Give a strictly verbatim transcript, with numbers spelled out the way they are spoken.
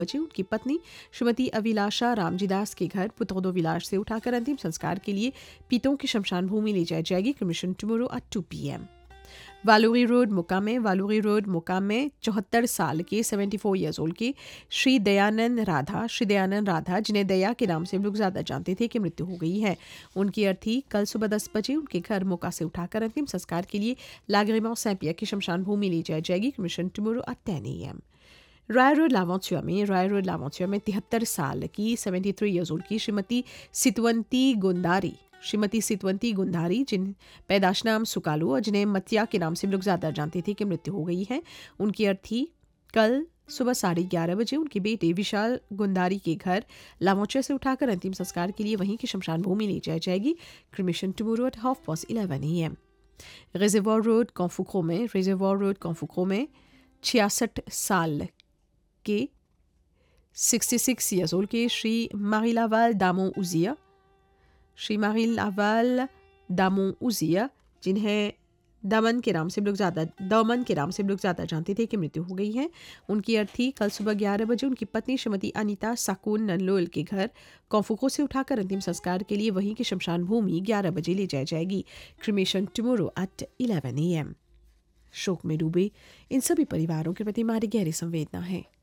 बजे उनकी पत्नी श्रीमती अभिलाषा रामजीदास के घर पुतौदो विलास से उठाकर अंतिम संस्कार के लिए पीतों की शमशान भूमि ले जाई जाएगी। Cremation tomorrow at to P M. वालूरी road मुकामे वालूरी road मुकामे चौहत्तर साल के सेवेंटी फोर ईयर्स ओल्ड के श्री दयानंद राधा श्री दयानंद राधा जिन्हें दया के नाम से लोग ज़्यादा जानते थे कि मृत्यु हो गई है। उनकी अर्थी कल सुबह दस बजे उनके घर मोका से उठाकर अंतिम संस्कार के लिए लागरिमा सैंपिया की शमशान भूमि ले जाई जाएगी। Cremation tomorrow at ten A M. Roy road लावंचुआ में रॉय रोड लावंचुआ में तिहत्तर साल की सेवेंटी थ्री ईयर्स ओल्ड की श्रीमती सितवंती गुंदारी श्रीमती सितवंती गुंधारी जिन पैदाश नाम सुकालू और जिन्हें मतिया के नाम से लोग ज़्यादा जानते थे कि मृत्यु हो गई है। उनकी अर्थी कल सुबह साढ़े ग्यारह बजे उनके बेटे विशाल गुंदारी के घर लावोचा से उठाकर अंतिम संस्कार के लिए वहीं की शमशान भूमि ले जाई जाएगी। Cremation tomorrow at half past eleven A M. Reservoir road कॉन्फुक्रो में रिजर्वॉर रोड कॉन्फुक्रो में छियासठ साल के सिक्सटी सिक्स ईयर्स ओल्ड के श्री मारीलावाल दामो उजिया श्री मारीलावाल दामो उजिया जिन्हें दमन के नाम से लोग ज़्यादा दमन के नाम से लोग ज़्यादा जानते थे कि मृत्यु हो गई है। उनकी अर्थी कल सुबह ग्यारह बजे उनकी पत्नी श्रीमती अनीता साकुन ननलोल के घर कॉन्फुको से उठाकर अंतिम संस्कार के लिए वहीं की शमशान भूमि ग्यारह बजे ले जाई जाएगी। Cremation tomorrow at eleven A M. शोक में डूबे इन सभी परिवारों के प्रति हमारी गहरी संवेदना है।